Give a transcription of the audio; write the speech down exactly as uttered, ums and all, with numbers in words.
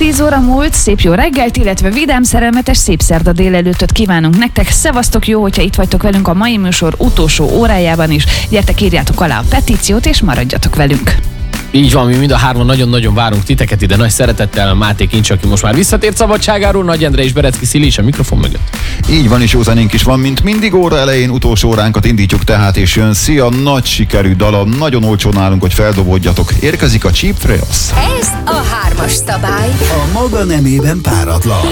tíz óra múlt, szép jó reggelt, illetve vidám, szerelmetes, szép szerda délelőttöt kívánunk nektek. Szevasztok, jó, hogyha itt vagytok velünk a mai műsor utolsó órájában is. Gyertek, írjátok alá a petíciót, és maradjatok velünk. Így van, mi mind a hárman nagyon-nagyon várunk titeket ide nagy szeretettel. Máté Kincs, aki most már visszatért szabadságáról, Nagy Endre és Berecki Szili is a mikrofon mögött. Így van, és jó zenénk is van, mint mindig óra elején, utolsó óránkat indítjuk tehát, és jön Szia, nagy sikerű dala, nagyon olcsó nálunk, hogy feldobódjatok. Érkezik a Cheap Thrills. Ez a hármas szabály. A maga nemében páratlan.